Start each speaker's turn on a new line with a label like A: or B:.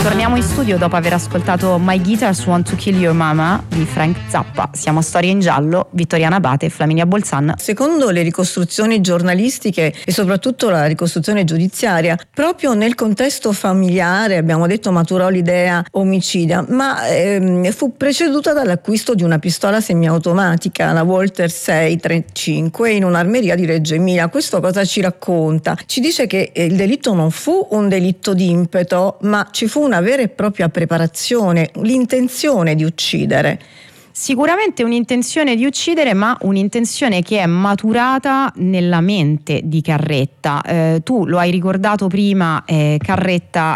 A: Torniamo in studio dopo aver ascoltato My Guitars Want to Kill Your Mama di Frank Zappa. Siamo a Storie in Giallo, Vittoriana Abate e Flaminia Bolzan.
B: Secondo le ricostruzioni giornalistiche e soprattutto la ricostruzione giudiziaria, proprio nel contesto familiare, abbiamo detto, maturò l'idea omicida, ma fu preceduta dall'acquisto di una pistola semiautomatica, la Walther 635, in un'armeria di Reggio Emilia. Questo cosa ci racconta? Ci dice che il delitto non fu un delitto d'impeto, ma ci fu una vera e propria preparazione, l'intenzione di uccidere.
A: Sicuramente un'intenzione di uccidere, ma un'intenzione che è maturata nella mente di Carretta. Tu lo hai ricordato prima, Carretta